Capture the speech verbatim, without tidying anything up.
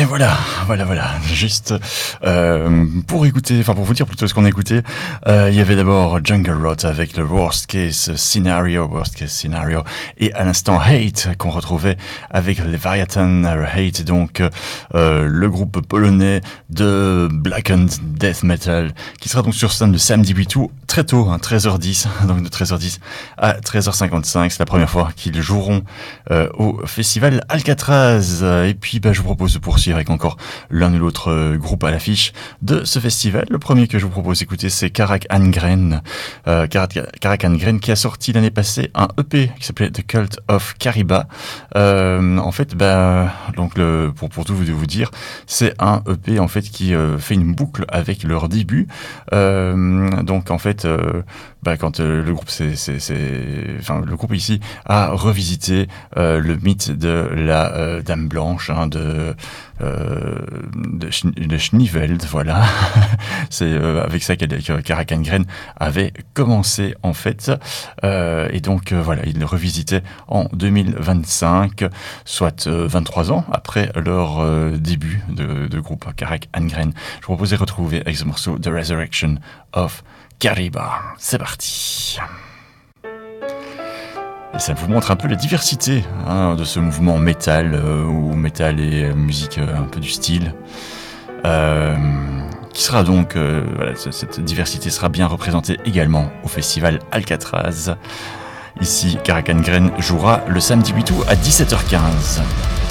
voilà, voilà, voilà. Juste euh, pour écouter, enfin pour vous dire plutôt ce qu'on a écouté, euh, il y avait d'abord Jungle Rot avec le Worst Case Scenario, Worst Case Scenario, et à l'instant Hate qu'on retrouvait avec Leviathan Hate, donc euh, le groupe polonais de Black and Death Metal, qui sera donc sur scène le samedi huit août, très tôt, hein, treize heures dix, donc de treize heures dix à treize heures cinquante-cinq. C'est la première fois qu'ils joueront euh, au festival Alcatraz. Et puis bah, je vous propose de poursuivre avec encore l'un ou l'autre euh, groupe à l'affiche de ce festival. Le premier que je vous propose d'écouter, c'est Karak Angren. Euh, Karak Angren qui a sorti l'année passée un E P qui s'appelait The Cult of Kariba. Euh, en fait, bah, donc le, pour, pour tout vous, vous dire, c'est un E P en fait qui euh, fait une boucle avec leur début. Euh, donc en fait, euh, bah, quand euh, le groupe, c'est, c'est, c'est, enfin le groupe ici a revisité euh, le mythe de la euh, Dame Blanche, hein, de Euh, de, de Schniveld, voilà. C'est euh, avec ça que Karak Angren avait commencé en fait, euh, et donc euh, voilà, il le revisitait en deux mille vingt-cinq, soit euh, vingt-trois ans après leur euh, début de, de groupe Karak Angren. Je vous propose de retrouver avec ce morceau The Resurrection of Kariba. C'est parti. Et ça vous montre un peu la diversité hein, de ce mouvement métal, euh, ou métal et euh, musique euh, un peu du style, euh, qui sera donc, euh, voilà, cette diversité sera bien représentée également au festival Alcatraz. Ici, Karak Angren jouera le samedi huit août à dix-sept heures quinze.